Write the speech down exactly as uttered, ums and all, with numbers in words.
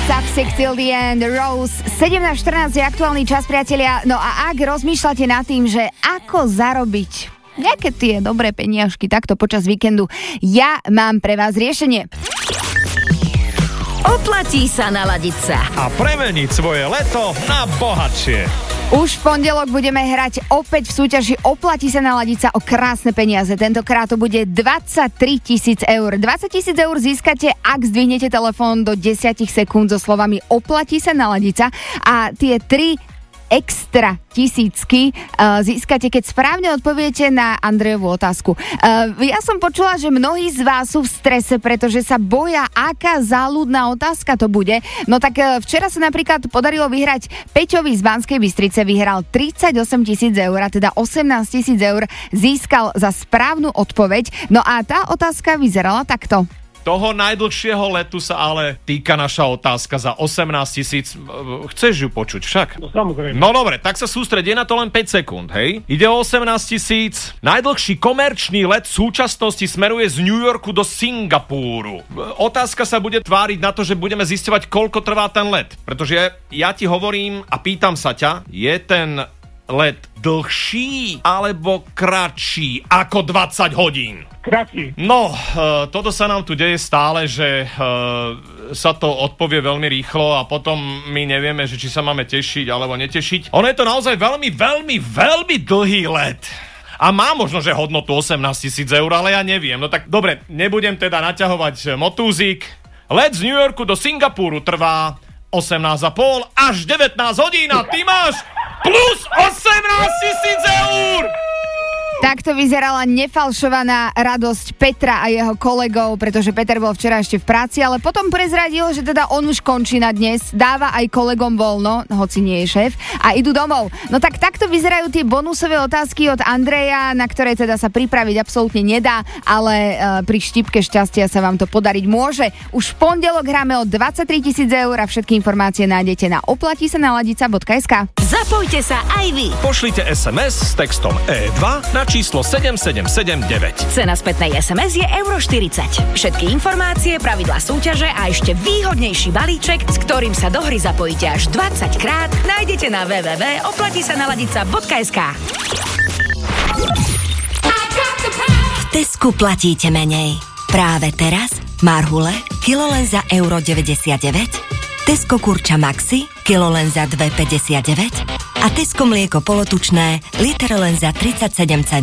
Toxic Till the End, Rose. sedemnásť štrnásť je aktuálny čas, priatelia. No a ak rozmýšľate nad tým, že ako zarobiť nejaké tie dobré peniažky takto počas víkendu, ja mám pre vás riešenie. Oplatí sa naladiť sa a premeniť svoje leto na bohatšie. Už v pondelok budeme hrať opäť v súťaži Oplatí sa naladiť sa o krásne peniaze. Tentokrát to bude dvadsaťtri tisíc eur. dvadsať tisíc eur získate, ak zdvihnete telefón do desať sekúnd so slovami Oplatí sa naladiť sa, a tie tri extra tisícky uh, získate, keď správne odpoviete na Andrejovú otázku. Uh, ja som počula, že mnohí z vás sú v strese, pretože sa boja, aká záľudná otázka to bude. No tak uh, včera sa napríklad podarilo vyhrať Peťovi z Banskej Bystrice, vyhral tridsaťosem tisíc eur, a teda osemnásť tisíc eur získal za správnu odpoveď. No a tá otázka vyzerala takto. Toho najdlhšieho letu sa ale týka naša otázka za osemnásť tisíc. Chceš ju počuť však? No samozrejme. No dobre, tak sa sústredí na to len päť sekúnd, hej? Ide o osemnásť tisíc. Najdlhší komerčný let v súčasnosti smeruje z New Yorku do Singapúru. Otázka sa bude tváriť na to, že budeme zisťovať, koľko trvá ten let. Pretože ja, ja ti hovorím a pýtam sa ťa, je ten let dlhší alebo kratší ako dvadsať hodín? Kratší. No, e, toto sa nám tu deje stále, že e, sa to odpovie veľmi rýchlo a potom my nevieme, že či sa máme tešiť alebo netešiť. Ono je to naozaj veľmi, veľmi, veľmi dlhý let. A má možno, že hodnotu osemnásť tisíc eur, ale ja neviem. No tak dobre, nebudem teda naťahovať motúzik. Let z New Yorku do Singapúru trvá osemnásť a pol až devätnásť hodín a ty máš plus osemnásť tisíc eur! Takto vyzerala nefalšovaná radosť Petra a jeho kolegov, pretože Peter bol včera ešte v práci, ale potom prezradil, že teda on už končí na dnes, dáva aj kolegom voľno, hoci nie je šéf, a idú domov. No tak takto vyzerajú tie bonusové otázky od Andreja, na ktoré teda sa pripraviť absolútne nedá, ale e, pri štipke šťastia sa vám to podariť môže. Už v pondelok hráme o dvadsaťtri tisíc eur a všetky informácie nájdete na oplatí sa naladiť sa bodka es ká. Zapojte sa aj vy. Pošlite es em es s textom é dva na číslo sedem sedem sedem deväť. Cena spätnej es em es je euro štyridsať. Všetky informácie, pravidlá súťaže a ešte výhodnejší balíček, s ktorým sa do hry zapojíte až dvadsať krát, nájdete na w w w bodka oplatí sa naladiť sa bodka es ká. V Tesku platíte menej. Práve teraz marhule kilo len za euro deväťdesiatdeväť, Tesco kurča Maxi kilo len za dva päťdesiatdeväť a Tesco mlieko polotučné liter len za tridsaťsedem centov.